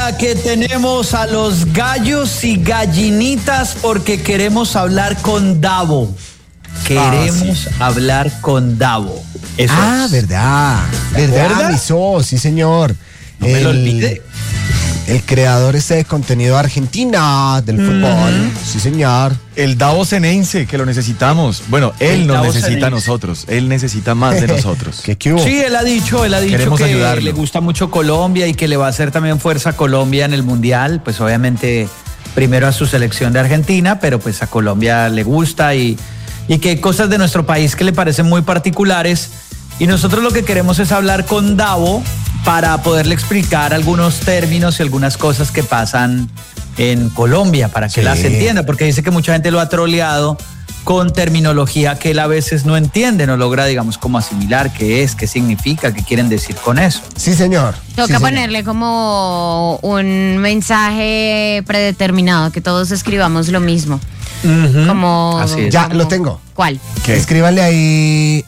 Que tenemos a los gallos y gallinitas porque queremos hablar con Davo. Queremos hablar con Davo. Eso es. ¿Verdad? Miso, sí señor. No me lo olvide. El creador de contenido de Argentina del fútbol. Sí, señor. El Davo Ceneice, que lo necesitamos. Bueno, él nos necesita a nosotros. Él necesita más de nosotros. ¿Qué hubo? Sí, él ha dicho que ayudarlo. Le gusta mucho Colombia y que le va a hacer también fuerza a Colombia en el Mundial. Pues obviamente primero a su selección de Argentina, pero pues a Colombia le gusta y que hay cosas de nuestro país que le parecen muy particulares. Y nosotros lo que queremos es hablar con Davo para poderle explicar algunos términos y algunas cosas que pasan en Colombia, para que las entienda, porque dice que mucha gente lo ha troleado con terminología que él a veces no entiende, no logra, digamos, cómo asimilar qué es, qué significa, qué quieren decir con eso. Sí, señor. Toca ponerle como un mensaje predeterminado, que todos escribamos lo mismo. Como, así es. Ya, lo tengo. ¿Cuál? Escríbanle ahí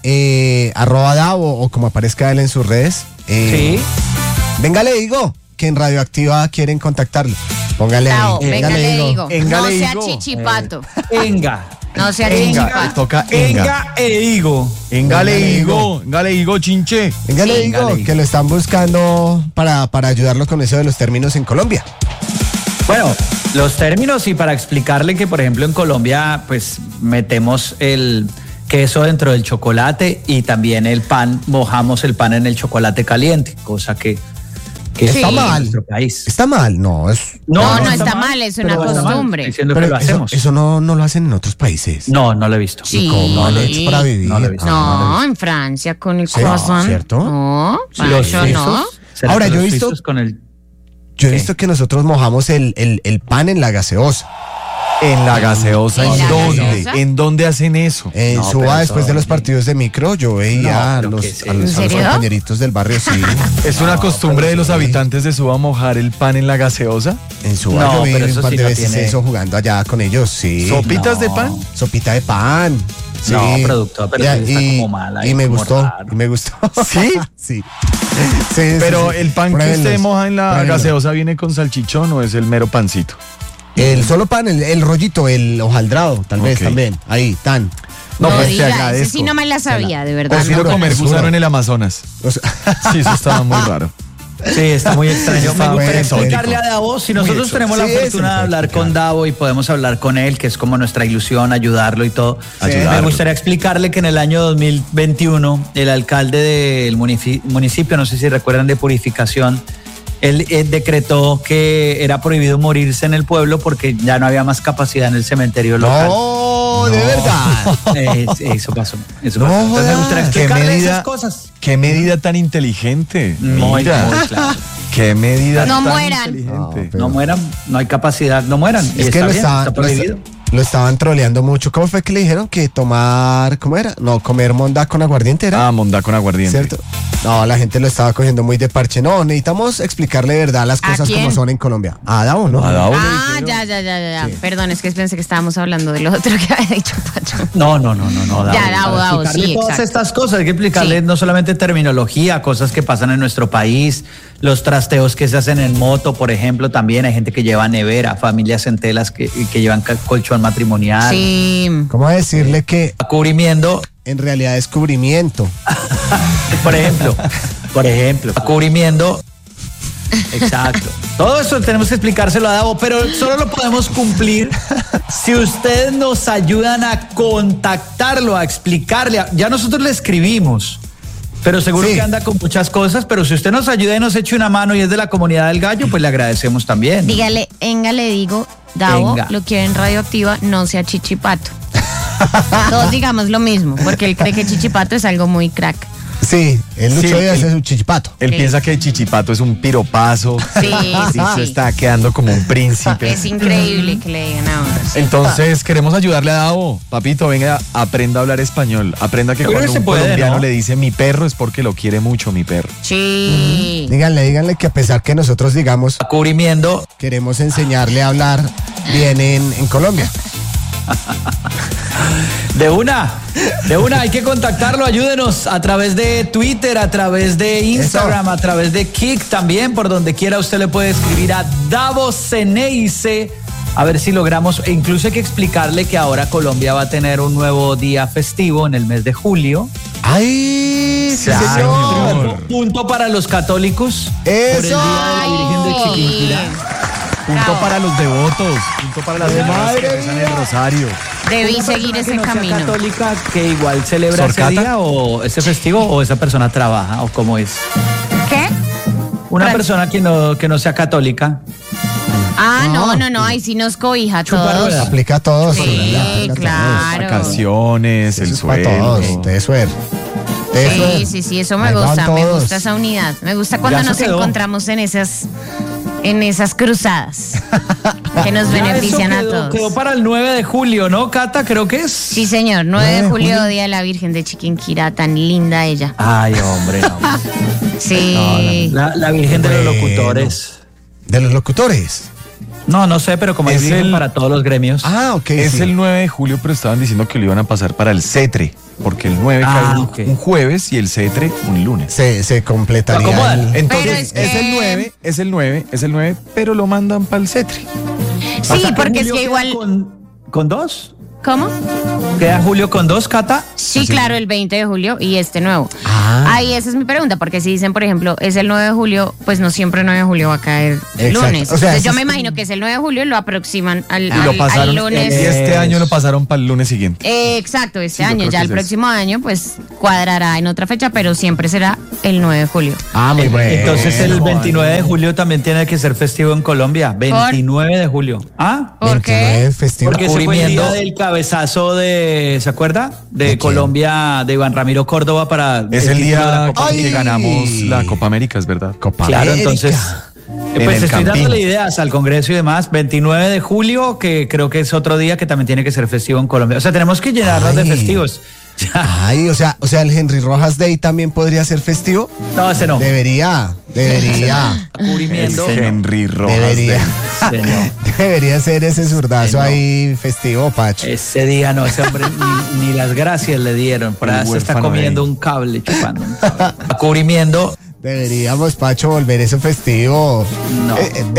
@Davo o como aparezca él en sus redes. Sí. Venga, le digo que en Radioactiva quieren contactarlo. Póngale Davo, ahí. venga, le digo. No le sea digo. chichipato. Enga. No sea Enga, chichipato. toca Enga. Enga e Higo. Enga le digo, chinche. Venga, le Venga, digo le digo. que lo están buscando para ayudarlo con eso de los términos en Colombia. Bueno, los términos y para explicarle que, por ejemplo, en Colombia, pues metemos el queso dentro del chocolate y también el pan, mojamos el pan en el chocolate caliente, cosa que Está mal. en nuestro país. Está mal, no. No está mal, es una pero está mal. costumbre. Estoy diciendo que Pero lo hacemos. eso no lo hacen en otros países. No lo he visto. Sí. ¿Cómo han hecho para vivir? No lo he visto. No, en Francia con el Sí, croissant. ¿cierto? No, Los Pancho, no. suizos, Ahora, yo he los visto- suizos con el... Yo he visto que nosotros mojamos el pan en la gaseosa. En la gaseosa, ¿En ¿en la dónde? gaseosa? ¿En dónde hacen eso? En No, Suba, pero después eso- de los partidos de micro, yo veía No, pero ¿qué es a los ¿En serio? compañeritos del barrio, sí. ¿Es una costumbre de los habitantes de Suba mojar el pan en la gaseosa? En Suba No, yo vi pero un eso par sí de no veces tiene- eso jugando allá con ellos, sí. ¿Sopitas de pan? Sopita de pan. Sí. No, productor, pero Ya, sí está como mal ahí, y me como gustó, raro. y me gustó. ¿Sí? Sí. Sí, Pero sí. el pan que Pruébenlos, usted moja en la pruébenlos. gaseosa viene con salchichón o es el mero pancito. El solo pan, el rollito, el hojaldrado, tal vez Ok. también. Ahí, tan. No, No pues te diga, ese agradezco. sí no me la sabía, de verdad. Prefiero no. comer Juro. gusano en el Amazonas. O sea, Sí, eso estaba muy raro. Sí, está muy extraño. Está Me gustaría muy explicarle a Davo, si nosotros exótico. tenemos la Sí, fortuna se de lo puede hablar explicar. con Davo y podemos hablar con él, que es como nuestra ilusión, ayudarlo y todo. Ayudarlo. Me gustaría explicarle que en el año 2021, el alcalde del municipio, no sé si recuerdan, de Purificación, él decretó que era prohibido morirse en el pueblo porque ya no había más capacidad en el cementerio local. no, de verdad. Eso pasó. Eso No pasó. Entonces me gustaría jodas. ¿Qué explicarle medida? esas cosas. Qué medida tan inteligente. Muy Mira, claro. qué medida No tan mueran. inteligente. Pero- No mueran, no hay capacidad, no mueran. Y Es que está lo bien, estaban, está prohibido. lo estaban troleando mucho. ¿Cómo fue que le dijeron que tomar, cómo era? No, comer monda con aguardiente era. Ah, mondá con aguardiente. ¿Cierto? No, la gente lo estaba cogiendo muy de parche. No, necesitamos explicarle de verdad las ¿A cosas quién? como son en Colombia. A Davo, ¿no? A Davo le Ah, dijeron. ya. Perdón, es que pensé que estábamos hablando de lo otro que había dicho Pacho. No. Davo, Davo, para sí, explicarle todas exacto. estas cosas, hay que explicarle Sí. no solamente terminología, cosas que pasan en nuestro país, los trasteos que se hacen en moto, por ejemplo, también hay gente que lleva nevera, familias enteras que llevan colchón matrimonial. Sí. ¿Cómo decirle que Cubrimiento, en realidad es cubrimiento? por ejemplo, cubrimiento. Exacto. Todo eso tenemos que explicárselo a Davo, pero solo lo podemos cumplir si ustedes nos ayudan a contactarlo, a explicarle. Ya nosotros le escribimos, pero seguro Sí. que anda con muchas cosas, pero si usted nos ayuda y nos eche una mano y es de la comunidad del gallo, pues le agradecemos también. Dígale, Enga, le digo, Davo, Enga. lo quiere en Radioactiva, no sea chichipato. Todos digamos lo mismo, porque él cree que chichipato es algo muy crack. Sí, el Lucho Sí, Díaz el- es un chichipato. Él Sí. piensa que Chichipato es un piropazo. Sí. Se está quedando como un príncipe. Es increíble que le digan ahora. Sí. Entonces, queremos ayudarle a Davo. Papito, venga, aprenda a hablar español. Aprenda que Yo creo cuando que un se puede, colombiano ¿no? le dice mi perro es porque lo quiere mucho, mi perro. Sí. Díganle que a pesar que nosotros digamos Cubrimiento, queremos enseñarle a hablar bien en Colombia. De una, hay que contactarlo, ayúdenos a través de Twitter, a través de Instagram, a través de Kik también, por donde quiera usted le puede escribir a Davos Ceneice, a ver si logramos, e incluso hay que explicarle que ahora Colombia va a tener un nuevo día festivo en el mes de julio. ¡Ay, sí, Claro, señor! punto para los católicos. ¡Eso! Por el Día de la Virgen de Chiquinquirá. Punto para los devotos, punto para las personas que rezan el rosario. Debí Una seguir persona ese que no sea camino. católica que igual celebra ese ¿Sorcata? día o ese festivo, o esa persona trabaja, o cómo es. ¿Qué? Una Fran- persona que no sea católica. Ah, no, ahí sí nos cobija a Chupa todos. rueda. Aplica a todos. Sí, aplica a todos. claro. Vacaciones, el Eso es para todos. sueldo. De suerte. Sí, eso me Ahí van gusta, me todos. gusta esa unidad. Me gusta cuando Ya se nos quedó. encontramos en esas cruzadas que nos Ya benefician eso a quedó todos. para el 9 de julio, ¿no, Cata? Creo que es. Sí, señor, 9 de julio, Día de la Virgen de Chiquinquirá, tan linda ella. Ay, hombre, no. Sí. La Virgen de los Bueno. Locutores. De los locutores. No sé, pero como hay Es Virgen el- para todos los gremios. Ah, ok. Es sí. el 9 de julio, pero estaban diciendo que lo iban a pasar para el cetre, porque el 9 cae ok. un jueves y el cetre un lunes. Se completaría. Lo acomodan. el- Entonces, Pero es que- es el 9, pero lo mandan para el cetre. O Sí, sea, porque es Julio que queda igual. ¿Con dos? ¿Cómo? ¿Queda julio con dos, Cata? Sí, claro, el 20 de julio y este nuevo. Ah. Ahí esa es mi pregunta, porque si dicen, por ejemplo, es el 9 de julio, pues no siempre el 9 de julio va a caer Exacto. lunes. O sea, Entonces ese yo es- me imagino que es el 9 de julio y lo aproximan al, Y al- lo al pasaron. lunes. Y este año lo pasaron para el lunes siguiente. Exacto, este Sí, yo año. creo Ya que el es próximo año, pues cuadrará en otra fecha, pero siempre será el 9 de julio. Ah, muy bueno. Entonces el 29 de julio también tiene que ser festivo en Colombia. 29 de julio. ¿Ah? ¿Por 29 qué? festivo. Porque ese fue el Cubrimiendo- día del cabezazo ¿se acuerda? De quién? Colombia, de Iván Ramiro Córdoba para Es el título de la día Copa Ay. que ganamos la Copa América, es verdad. Copa Claro, América. entonces, En pues el estoy Campín. dándole ideas al Congreso y demás. 29 de julio, que creo que es otro día que también tiene que ser festivo en Colombia. O sea, tenemos que llenarnos de Ay. festivos. Ay, o sea, el Henry Rojas Day también podría ser festivo. No, ese no. Debería. Cubrimiento. Es Henry Rojas. Debería. Señor. Debería ser ese zurdazo No. ahí festivo, Pacho. Ese día no, ese hombre ni las gracias le dieron. Por El ahí se está huérfano comiendo ahí. un cable, chupando un cable. Cubrimiento. Deberíamos, Pacho, volver eso festivo. No.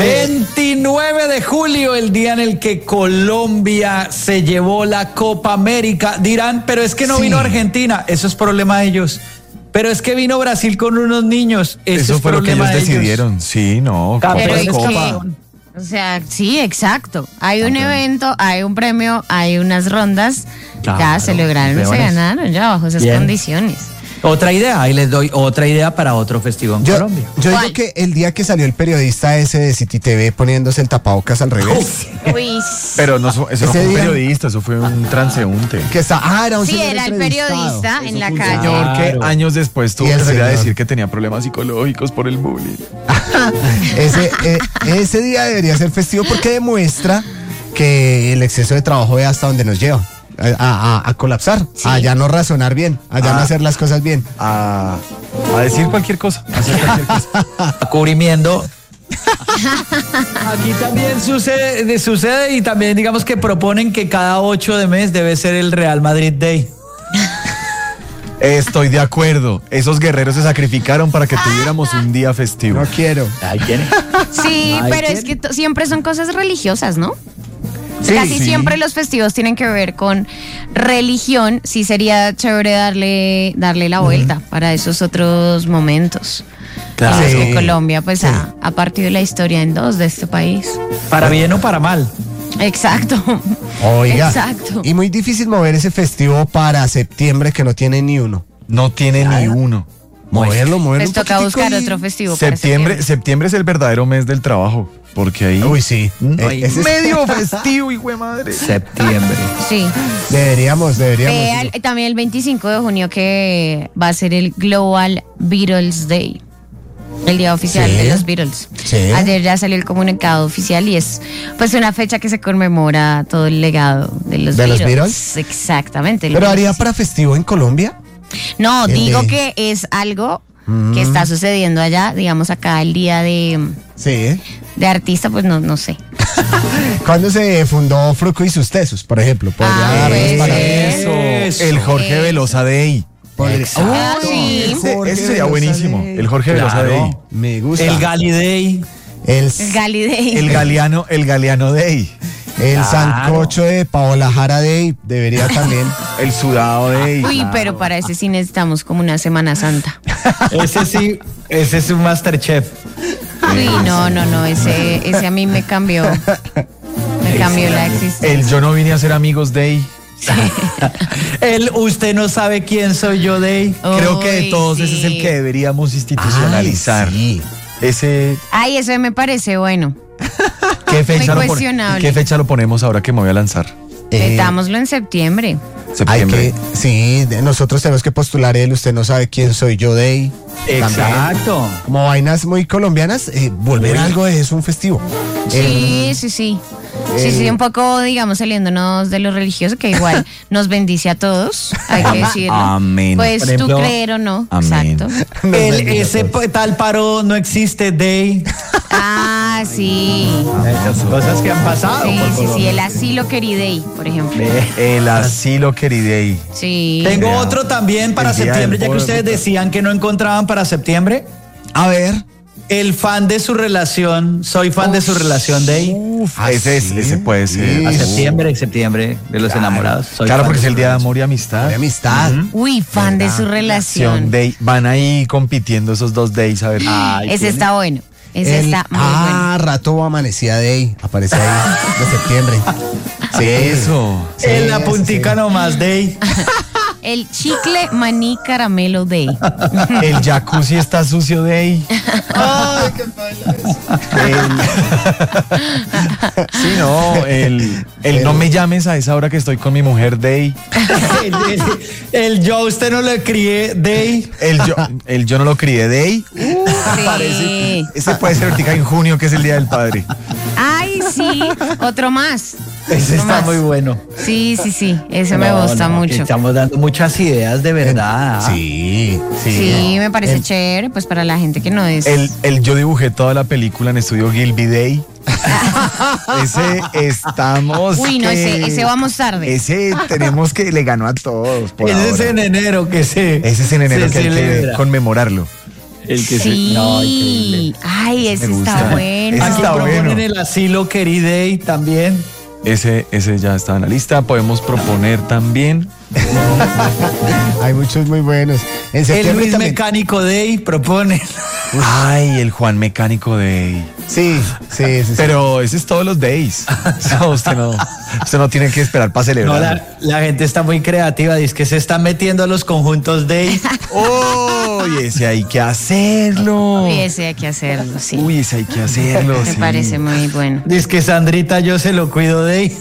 29 de julio, el día en el que Colombia se llevó la Copa América. Dirán, pero es que no Sí. vino Argentina. Eso es problema de ellos. Pero es que vino Brasil con unos niños. Eso es fue lo que problema ellos de decidieron. Sí, no. Pero Pero Copa es es Copa. que, o sea, sí, exacto. Hay un evento, hay un premio, hay unas rondas. Claro, Ya se lograron, se campeones. ganaron ya bajo esas Bien. condiciones. Otra idea, ahí les doy otra idea para otro festivo en Yo Colombia. digo ¿Cuál? que el día que salió el periodista ese de City TV poniéndose el tapabocas al revés. Uy, Pero no, eso no Ese fue un día- periodista, eso fue un transeúnte. Que era un sí, señor era el entrevistado. periodista en la calle. Señor que Claro. años después tuvo Y el que salir a señor. decir que tenía problemas psicológicos por el bullying. Ese día debería ser festivo porque demuestra que el exceso de trabajo ve hasta donde nos lleva. A colapsar, Sí. a ya no razonar bien, a ya no hacer las cosas bien. A decir cualquier cosa. A hacer cualquier cosa. Cubrimiento. Aquí también sucede y también digamos que proponen que cada 8 de mes debe ser el Real Madrid Day. Estoy de acuerdo. Esos guerreros se sacrificaron para que tuviéramos un día festivo. No quiero. Ahí tiene. Sí, Ay, pero ¿qué? es que siempre son cosas religiosas, ¿no? Sí, Casi sí. siempre los festivos tienen que ver con religión. Sí sería chévere darle la vuelta para esos otros momentos. Claro. Y es Sí. que Colombia pues Sí. ha partido la historia en dos de este país. Para bien o para mal. Exacto. Oiga. Exacto. Y muy difícil mover ese festivo para septiembre que no tiene ni uno. No tiene ni uno. Moverlo Les un toca poquitico buscar y- otro festivo. para Septiembre es el verdadero mes del trabajo. Porque ahí. Uy, sí. Ay, Ese es- medio festivo, hijo de madre. Septiembre. Sí. Deberíamos. También el 25 de junio que va a ser el Global Beatles Day. El día oficial Sí. de los Beatles. Sí. Ayer ya salió el comunicado oficial y es pues una fecha que se conmemora todo el legado de los ¿De los Beatles. Beatles? Exactamente. Pero haría para festivo en Colombia. No, el digo de- que es algo que está sucediendo allá, digamos acá el día de Sí, De artista, pues no sé. ¿Cuándo se fundó Fruco y sus Tesos, por ejemplo? Podría puede para ser. Eso. El Jorge Velosa Day. Exacto. Sí. Ese sería buenísimo. El Jorge Velosa Day. Me gusta. El Gali Day. El Galidei. El Galeano Day. sancocho de Paola Jara Day debería también. El Sudado Day. Uy, pero para ese sí necesitamos como una Semana Santa. Ese sí, ese es un Masterchef. Uy, no, ese a mí me cambió. Me cambió la existencia. El Yo no vine a ser amigos Day. El Usted no sabe quién soy yo Day. Creo que de Uy, todos sí. ese es el que deberíamos institucionalizar. Ay, sí. Ese, Ay, ese me parece bueno. ¿qué fecha, Muy cuestionable. ¿qué fecha lo ponemos ahora que me voy a lanzar? Metámoslo en septiembre. Septiembre. Nosotros tenemos que postular el Usted no sabe quién soy yo Day. Exacto. Como vainas muy colombianas, volver algo de eso un festivo. Sí, un poco, digamos, saliéndonos de lo religioso, que igual nos bendice a todos, hay que decirlo. Amén. Pues Por ejemplo, tú creer o no, amén. exacto. Ese tal paro no existe Day. Ah, sí. Esas cosas que han pasado. por Sí, Colombia. el asilo queridei, por ejemplo. El asilo queridei. Sí. Tengo Vea, otro también para el día septiembre, del ya que pueblo. ustedes decían que no encontraban para septiembre. A ver. El fan de su relación, soy fan de su relación Day. Ese puede ser. A septiembre de los enamorados. Soy Claro, fan porque es de el su día de relación. amor y amistad. De amistad. Uy, fan de su relación. Day. Van ahí compitiendo esos dos days a ver. Ay, Ese ¿tiene? está bueno. Ese está muy bueno. Rato amanecía Day. Aparece ahí de septiembre. Sí, Eso. Sí, En la puntica sí. nomás Day. El chicle maní caramelo day. El jacuzzi está sucio Day. Ay, qué Sí, no. El no me llames a esa hora que estoy con mi mujer Day. El yo a usted no le crié Day. El yo no lo crié Day. Sí. Ese puede ser ahorita en junio, que es el Día del Padre. Ay, sí. Otro más. Ese Otro está más. muy bueno. Sí. Ese me gusta mucho. Estamos dando muchas ideas de verdad. Sí, Sí, me parece chévere, pues para la gente que no es. Yo dibujé toda la película en estudio Gilby Day. Ese estamos. Uy, no, ese vamos tarde. Ese tenemos que le ganó a todos. Por Ese es ahora. en enero que se. Ese es en enero se que hay que celebra. conmemorarlo. El que Sí. se. No, increíble. Ay, ese me está gusta. bueno. Ese Aquí está proponen bueno. el asilo Queri Day también. Ese ya está en la lista. Podemos proponer también. hay muchos muy buenos. En El septiembre Luis también. Mecánico Day propone. Ay, el Juan Mecánico Day. Sí. Pero ese es todos los days. No, usted no tiene que esperar para No, celebrar. la gente está muy creativa, dice que se están metiendo a los conjuntos Day. Uy, ese hay que hacerlo. Uy, ese hay que hacerlo, sí. Uy, ese hay que hacerlo. Me sí. parece muy bueno. Dice que Sandrita yo se lo cuido Day.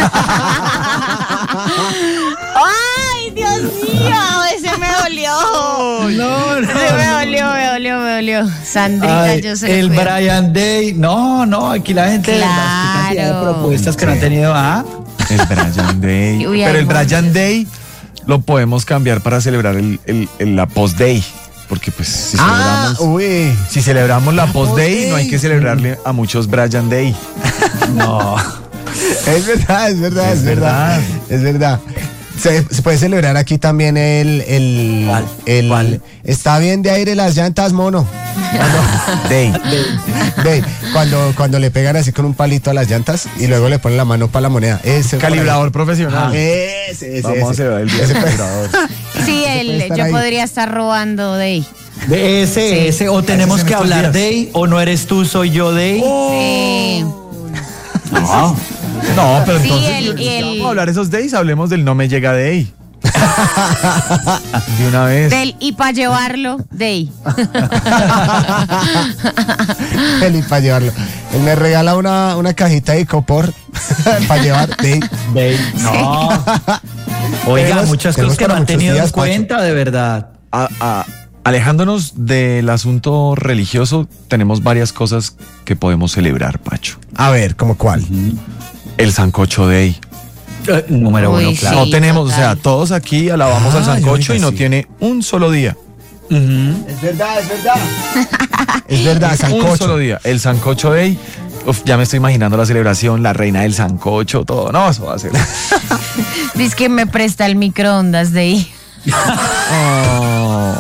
¡Ay, Dios mío! Ese me dolió. No, Ese me dolió. Sandrita, Ay, yo se lo el cuido. Brian Day. No, aquí la gente Claro. las cantidad de propuestas que no han tenido. El Brian Day. Uy, Pero hay el muchos. Brian Day lo podemos cambiar para celebrar la post-day. Porque pues si celebramos la post-day, no hay que celebrarle a muchos Brian Day. No. Es verdad. Se puede celebrar aquí también ¿Cuál? Está bien de aire las llantas, mono. Day. Cuando le pegan así con un palito a las llantas y luego le ponen la mano para la moneda. Ese Calibrador profesional. Ese. Vamos a celebrar el día del calibrador. Sí, puede estar yo ahí. podría estar robando de ahí. De ese, o tenemos en que estos hablar días. Day, o no eres tú, soy yo Day. Sí. No. No, pero Sí, entonces vamos a hablar esos days, hablemos del no me llega day. De una vez. Del y para llevarlo de ahí. Feliz para llevarlo. Él me regala una cajita de copor para llevar. Day. No. Oiga, Tenemos- muchas tenemos cosas que para no han muchos tenido en días, Pacho. cuenta, de verdad. Alejándonos del asunto religioso, tenemos varias cosas que podemos celebrar, Pacho. A ver, ¿cómo cuál? El sancocho day. Número Uy, uno, sí. claro. No tenemos, total. o sea, todos aquí alabamos al Ay, sancocho oiga, y no sí. tiene un solo día. Es verdad, es verdad. Es verdad, Un sancocho. solo día. El Sancocho Day. Uf, ya me estoy imaginando la celebración, la reina del sancocho, todo. No, eso va a ser. Dice que me presta el microondas de ahí. Oh,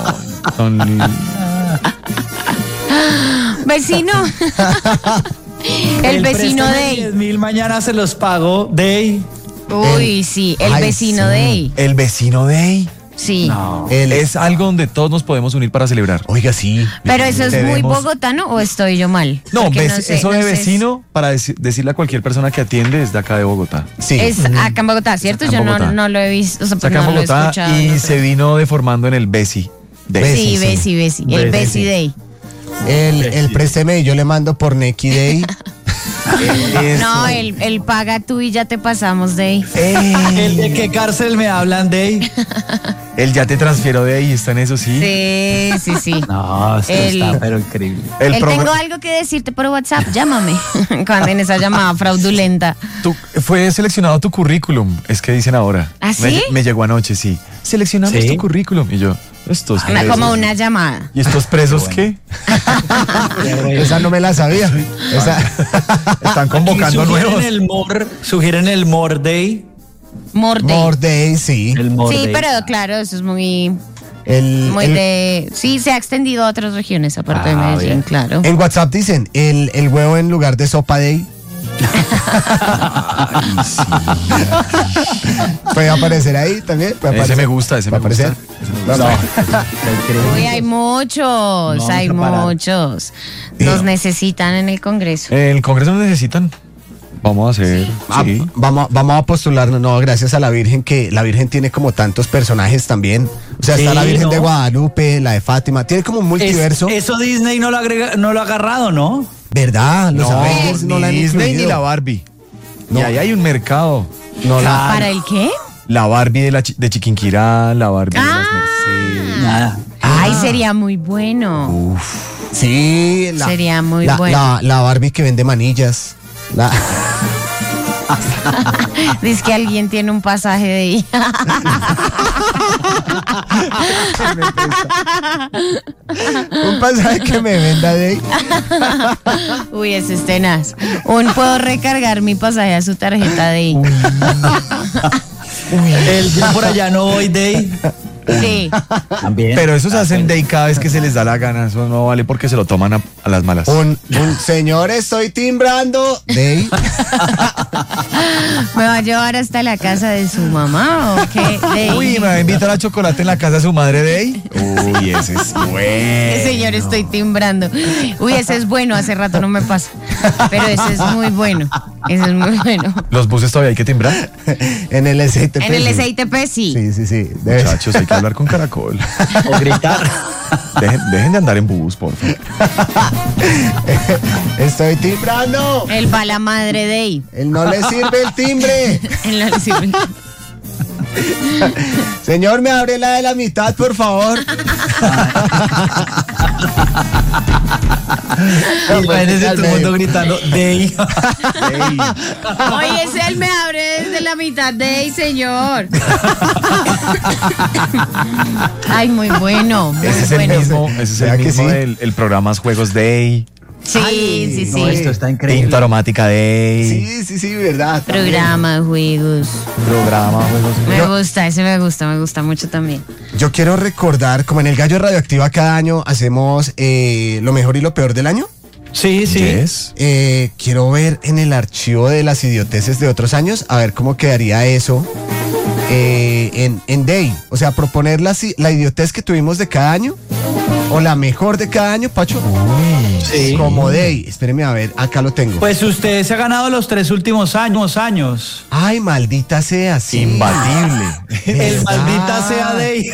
Vecino. El vecino Day. 10.000 mañana se los pago, Day. Uy, sí, el Ay, vecino sí. Day. el vecino Day. Sí. No. Es algo donde todos nos podemos unir para celebrar. Oiga, sí. Pero eso es muy Debemos- bogotano o estoy yo mal? No, Porque ves, sé- eso de no sé vecino, para decirle a cualquier persona que atiende, es de acá de Bogotá. Sí. Es acá en Bogotá, ¿cierto? Acá en Yo Bogotá. no lo he visto, o sea, Es pues acá no en lo he Bogotá escuchado. y no, se pero- vino deformando en el Besi Day. Sí, Besi, Besi. El Besi Day. El présteme y yo le mando por Neki Day. Eso. No, el paga tú y ya te pasamos Day. ¿El de qué cárcel me hablan, Day? Él ya te transfiero de ahí, está en eso, sí. Sí. No, esto El- está pero increíble. El Tengo algo que decirte por WhatsApp, llámame. Cuando en esa llamada fraudulenta. Fue seleccionado tu currículum, es que dicen ahora. ¿Ah, sí? Me llegó anoche, sí. Seleccionamos ¿Sí? tu currículum. Y yo, estos presos. Como una llamada. ¿Y estos presos qué? Esa no me la sabía. Esa. Están convocando nuevos. Sugieren el More Day. More Day. More Day, sí. El More Sí, Day. pero claro, eso es muy El, Sí, se ha extendido a otras regiones aparte de Ah, Medellín, bien. claro. En WhatsApp dicen el huevo en lugar de sopa Day. Puede aparecer ahí también. Puede Ese aparecer. me gusta, ese me ¿Puede gusta. aparecer? Uy, hay muchos, Vamos hay a parar. muchos. Nos necesitan en el Congreso. El Congreso nos necesitan. Vamos a hacer. Ah, Sí. vamos a postularnos, no, gracias a la Virgen, que la Virgen tiene como tantos personajes también. O sea, está Sí, la Virgen ¿no? de Guadalupe, la de Fátima, tiene como un multiverso. Eso Disney no lo ha agarrado, ¿no? ¿Verdad? Los No, Avengers no ni la han Disney ni incluido. la Barbie. No. Y ahí hay un mercado. No la- ¿Para el qué? La Barbie de Chiquinquirá, la Barbie de las Ah. Mercedes. Nada. Ay, sería muy bueno. Sí, Sería muy bueno. La Barbie que vende manillas. La- Dice que alguien tiene un pasaje de ahí. un pasaje que me venda de ahí. Uy, ese es tenaz. Puedo recargar mi pasaje a su tarjeta de ahí. El yo por allá no voy Day. Sí. También. Pero esos hacen day cada vez que se les da la gana. Eso no vale porque se lo toman a las malas. Un señor, estoy timbrando de ahí. ¿Me va a llevar hasta la casa de su mamá o qué? De ahí. Uy, me va a invitar a chocolate en la casa de su madre de ahí. Uy, ese es bueno. Señor, estoy timbrando. Uy, ese es bueno, hace rato no me pasa. Pero ese es muy bueno. Ese es muy bueno. ¿Los buses todavía hay que timbrar? En el SITP. En el sí. SITP sí. Sí. Debe ser. Muchachos, hay que hablar con Caracol. O gritar. Dejen de andar en bus, por favor. Estoy timbrando. El va la madre de ahí. Él no le sirve el timbre. En la- sí. Señor, me abre la de la mitad, por favor. Imagínese todo el mundo gritando Day. Oye, ese él me abre desde la mitad de ahí, señor. Ay, muy bueno. Muy Ese es el bueno. mismo, ese es ¿Verdad el que mismo sí? del programa Juegos Day, Sí, sí, sí. No, esto está increíble. Tinta Aromática Day, Sí, verdad. Programa de juegos. programa Juegos Day. Me gusta, ese me gusta mucho también. Yo quiero recordar, como en el Gallo Radioactiva cada año hacemos lo mejor y lo peor del año. Sí. Yes. Quiero ver en el archivo de las idioteces de otros años, a ver cómo quedaría eso en Day. O sea, proponer la idiotez que tuvimos de cada año, o la mejor de cada año, Pacho. Sí. Como Day. Espéreme a ver, acá lo tengo. Pues usted se ha ganado los 3 últimos años. Ay, maldita sea, sí. Imbatible. El ¿Verdad? maldita sea Day.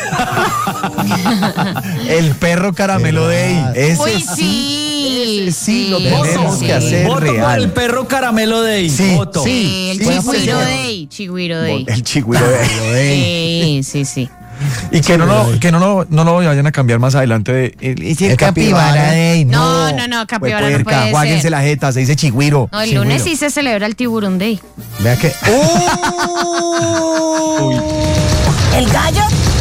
El perro caramelo Day. Ese Uy, sí. sí. sí, lo tenemos que hacer. Voto por real. el perro caramelo Day. Sí, Voto. Sí, el Sí, chigüiro sí. day. Chigüiro day. El chigüiro Day. Sí. Y que no lo vayan a cambiar más adelante de El capibara Day. No, capibara no puede ser. Juáguense la jeta, se dice chigüiro. No, el lunes sí se celebra el tiburón day. Vea que. El gallo